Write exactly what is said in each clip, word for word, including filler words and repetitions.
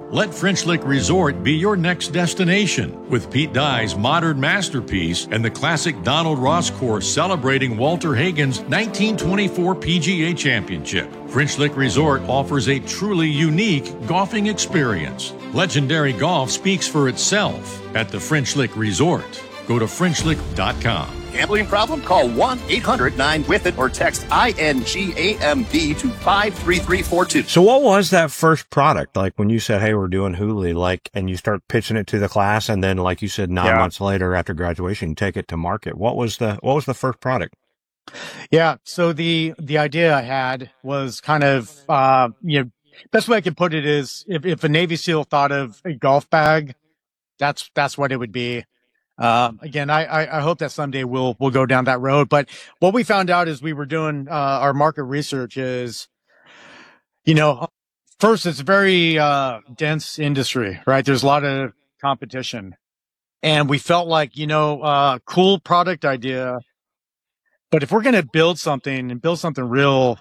Let French Lick Resort be your next destination, with Pete Dye's modern masterpiece and the classic Donald Ross course celebrating Walter Hagen's nineteen twenty-four P G A Championship. French Lick Resort offers a truly unique golfing experience. Legendary golf speaks for itself at the French Lick Resort. Go to French Lick dot com. Gambling problem? Call one eight hundred nine with it or text I N G A M B to five three three four two. So what was that first product? Like when you said, hey, we're doing Hooli, like, and you start pitching it to the class, and then like you said, nine Yeah. months later after graduation, you take it to market. What was the, what was the first product? Yeah. So the, the idea I had was kind of, uh, you know, best way I could put it is if, if a Navy SEAL thought of a golf bag, that's, that's what it would be. Um, again, I, I, I hope that someday we'll, we'll go down that road. But what we found out as we were doing, uh, our market research is, you know, first, it's a very, uh, dense industry, right? There's a lot of competition, and we felt like, you know, uh, cool product idea. But if we're going to build something and build something real,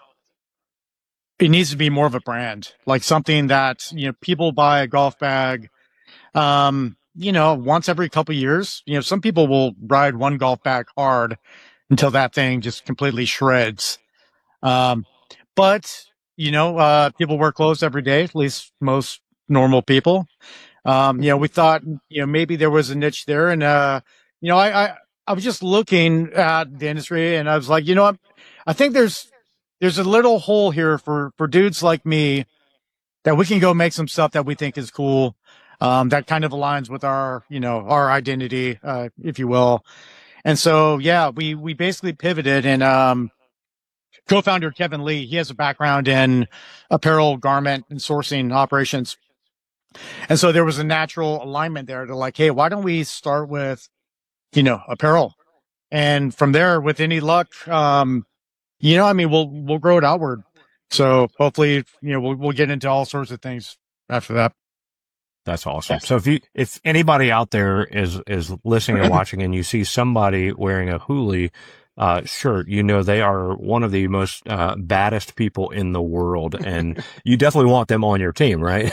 it needs to be more of a brand, like something that, you know, people buy a golf bag, um, you know, once every couple of years. You know, some people will ride one golf bag hard until that thing just completely shreds. Um, but, you know, uh, people wear clothes every day, at least most normal people. Um, you know, we thought, you know, maybe there was a niche there. And, uh, you know, I, I, I was just looking at the industry, and I was like, you know what? I think there's, there's a little hole here for, for dudes like me that we can go make some stuff that we think is cool. Um, that kind of aligns with our, you know, our identity, uh, if you will. And so, yeah, we, we basically pivoted, and, um, co-founder Kevin Lee, he has a background in apparel, garment, and sourcing operations. And so there was a natural alignment there to like, hey, why don't we start with, you know, apparel? And from there, with any luck, um, you know, I mean, we'll, we'll grow it outward. So hopefully, you know, we'll, we'll get into all sorts of things after that. That's awesome. So if you, if anybody out there is, is listening and watching, and you see somebody wearing a Hooli, uh, shirt, you know, they are one of the most, uh, baddest people in the world, and you definitely want them on your team, right?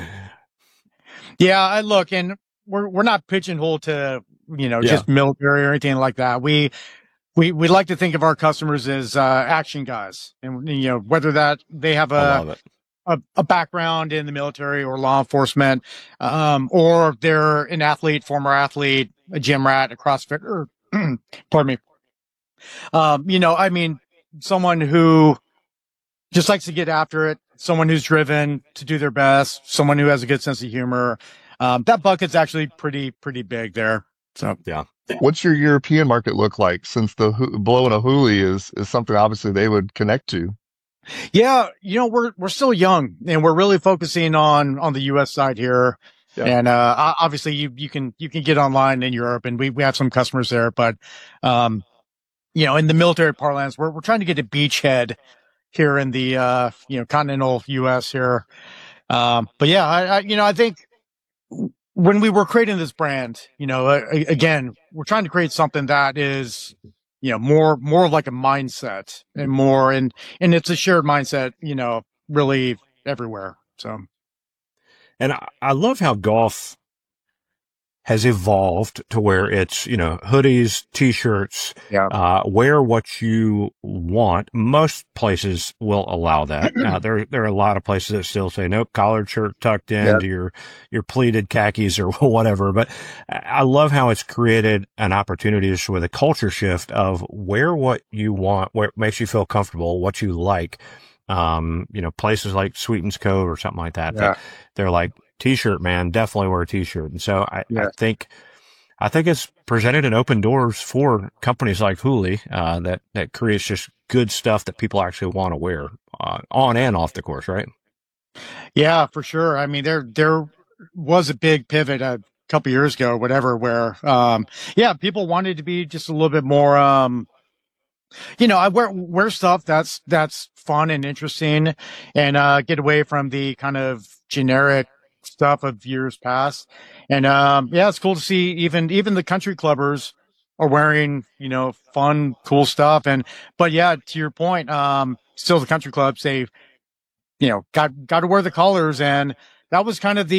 Yeah, I look, and we're, we're not pigeonholed to, you know, Yeah. just military or anything like that. We, we, we like to think of our customers as, uh, action guys, and, you know, whether that they have I love a, it. a, a background in the military or law enforcement, um, or they're an athlete, former athlete, a gym rat, a CrossFit, or, pardon me. Um, you know, I mean, someone who just likes to get after it, someone who's driven to do their best, someone who has a good sense of humor. Um, that bucket's actually pretty, pretty big there. So, Yeah. What's your European market look like, since the hu- blowing a Hooli is, is something obviously they would connect to? yeah, you know, we're, we're still young, and we're really focusing on, on the U S side here. Yeah. And, uh, o- obviously you, you can, you can get online in Europe, and we, we have some customers there, but, um, you know, in the military parlance, we're, we're trying to get a beachhead here in the, uh, you know, continental U S here. Um, but yeah, I, I, you know, I think when we were creating this brand, you know, uh, again, we're trying to create something that is, you know, more, more like a mindset, and more, and, and it's a shared mindset, you know, really everywhere. So. And I, I love how golf has evolved to where it's, you know, hoodies, t-shirts, Yeah. uh, wear what you want. Most places will allow that. Uh, there, there are a lot of places that still say, nope, collared shirt tucked into Yep. your, your pleated khakis or whatever. But I love how it's created an opportunity just with a culture shift of wear what you want, what makes you feel comfortable, what you like. Um, you know, places like Sweetens Cove or something like that, Yeah. that they're like, t-shirt, man, definitely wear a t-shirt. And so I, Yeah. I think, I think it's presented and open doors for companies like Hooli, uh, that, that creates just good stuff that people actually want to wear, uh, on and off the course, right? Yeah, for sure. I mean, there, there was a big pivot a couple years ago, whatever, where, um, yeah, people wanted to be just a little bit more, um, you know, I wear, wear stuff that's, that's fun and interesting, and, uh, get away from the kind of generic stuff of years past. And, um, yeah, it's cool to see even, even the country clubbers are wearing, you know, fun, cool stuff. And, but yeah, to your point, um, still the country clubs, they, you know, got, got to wear the collars. And that was kind of the,